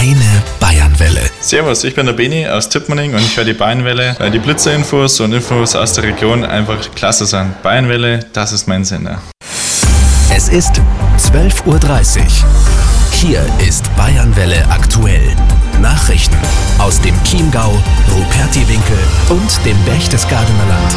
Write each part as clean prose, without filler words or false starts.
Kleine Bayernwelle. Servus, ich bin der Beni aus Tippmanning und ich höre die Bayernwelle, weil die Blitzerinfos und Infos aus der Region einfach klasse sind. Bayernwelle, das ist mein Sender. Es ist 12:30 Uhr. Hier ist Bayernwelle aktuell. Nachrichten aus dem Chiemgau, Rupertiwinkel und dem Berchtesgadener Land.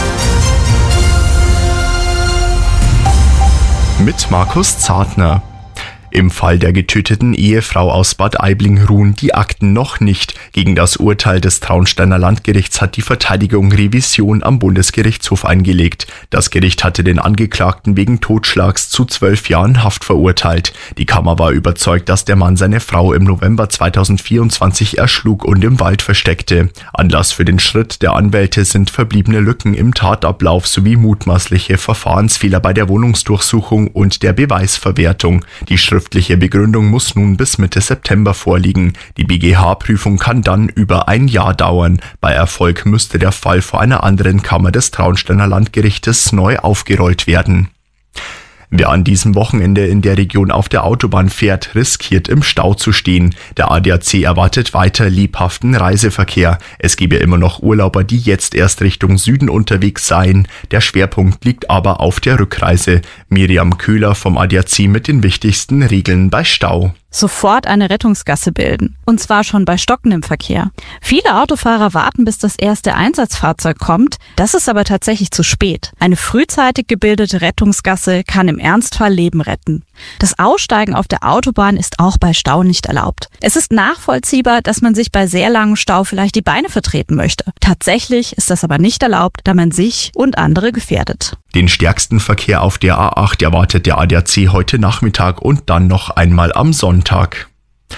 Mit Markus Zartner. Im Fall der getöteten Ehefrau aus Bad Aibling ruhen die Akten noch nicht. Gegen das Urteil des Traunsteiner Landgerichts hat die Verteidigung Revision am Bundesgerichtshof eingelegt. Das Gericht hatte den Angeklagten wegen Totschlags zu 12 Jahren Haft verurteilt. Die Kammer war überzeugt, dass der Mann seine Frau im November 2024 erschlug und im Wald versteckte. Anlass für den Schritt der Anwälte sind verbliebene Lücken im Tatablauf sowie mutmaßliche Verfahrensfehler bei der Wohnungsdurchsuchung und der Beweisverwertung. Die schriftliche Begründung muss nun bis Mitte September vorliegen. Die BGH-Prüfung kann dann über ein Jahr dauern. Bei Erfolg müsste der Fall vor einer anderen Kammer des Traunsteiner Landgerichtes neu aufgerollt werden. Wer an diesem Wochenende in der Region auf der Autobahn fährt, riskiert im Stau zu stehen. Der ADAC erwartet weiter lebhaften Reiseverkehr. Es gebe immer noch Urlauber, die jetzt erst Richtung Süden unterwegs seien. Der Schwerpunkt liegt aber auf der Rückreise. Miriam Köhler vom ADAC mit den wichtigsten Regeln bei Stau. Sofort eine Rettungsgasse bilden. Und zwar schon bei stockendem Verkehr. Viele Autofahrer warten, bis das erste Einsatzfahrzeug kommt. Das ist aber tatsächlich zu spät. Eine frühzeitig gebildete Rettungsgasse kann im Ernstfall Leben retten. Das Aussteigen auf der Autobahn ist auch bei Stau nicht erlaubt. Es ist nachvollziehbar, dass man sich bei sehr langem Stau vielleicht die Beine vertreten möchte. Tatsächlich ist das aber nicht erlaubt, da man sich und andere gefährdet. Den stärksten Verkehr auf der A8 erwartet der ADAC heute Nachmittag und dann noch einmal am Sonntag.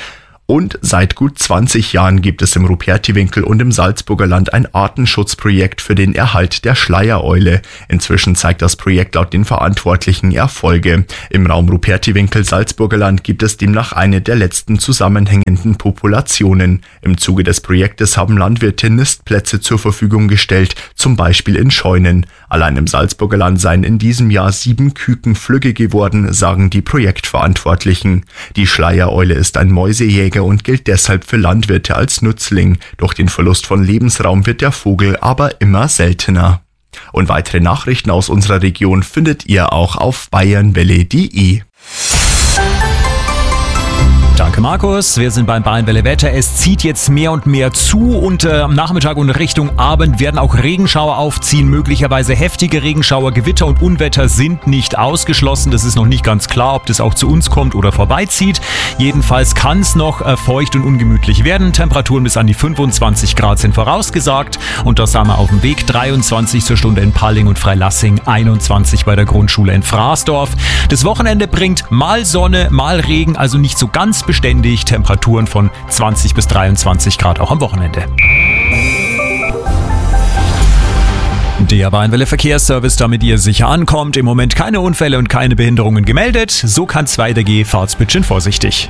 Und seit gut 20 Jahren gibt es im Rupertiwinkel und im Salzburger Land ein Artenschutzprojekt für den Erhalt der Schleiereule. Inzwischen zeigt das Projekt laut den Verantwortlichen Erfolge. Im Raum Rupertiwinkel Salzburger Land gibt es demnach eine der letzten zusammenhängenden Populationen. Im Zuge des Projektes haben Landwirte Nistplätze zur Verfügung gestellt, zum Beispiel in Scheunen. Allein im Salzburger Land seien in diesem Jahr 7 Küken flügge geworden, sagen die Projektverantwortlichen. Die Schleiereule ist ein Mäusejäger und gilt deshalb für Landwirte als Nützling. Durch den Verlust von Lebensraum wird der Vogel aber immer seltener. Und weitere Nachrichten aus unserer Region findet ihr auch auf bayernwelle.de. Danke Markus, wir sind beim Bayernwelle Wetter. Es zieht jetzt mehr und mehr zu und am Nachmittag und Richtung Abend werden auch Regenschauer aufziehen, möglicherweise heftige Regenschauer. Gewitter und Unwetter sind nicht ausgeschlossen. Das ist noch nicht ganz klar, ob das auch zu uns kommt oder vorbeizieht. Jedenfalls kann es noch feucht und ungemütlich werden. Temperaturen bis an die 25 Grad sind vorausgesagt und da sind wir auf dem Weg. 23 zur Stunde in Palling und Freilassing, 21 bei der Grundschule in Fraßdorf. Das Wochenende bringt mal Sonne, mal Regen, also nicht so ganz beständig, Temperaturen von 20 bis 23 Grad auch am Wochenende. Der Bayernwelle Verkehrsservice, damit ihr sicher ankommt. Im Moment keine Unfälle und keine Behinderungen gemeldet. So kann es weitergehen. Fahrt's bitte vorsichtig.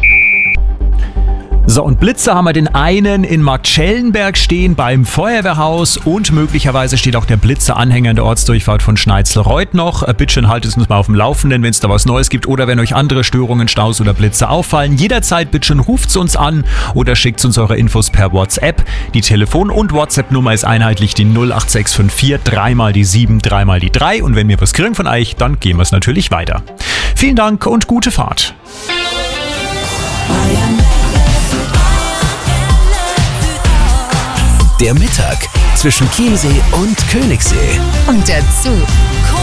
So, und Blitze haben wir den einen in Marktschellenberg stehen beim Feuerwehrhaus und möglicherweise steht auch der Blitze-Anhänger in der Ortsdurchfahrt von Schneitzelreuth noch. Bitte haltet uns mal auf dem Laufenden, wenn es da was Neues gibt oder wenn euch andere Störungen, Staus oder Blitze auffallen. Jederzeit bitte ruft's uns an oder schickt uns eure Infos per WhatsApp. Die Telefon- und WhatsApp-Nummer ist einheitlich die 08654 3 mal die 7 3 mal die 3 und wenn wir was kriegen von euch, dann gehen wir es natürlich weiter. Vielen Dank und gute Fahrt. Der Mittag zwischen Chiemsee und Königssee. Und dazu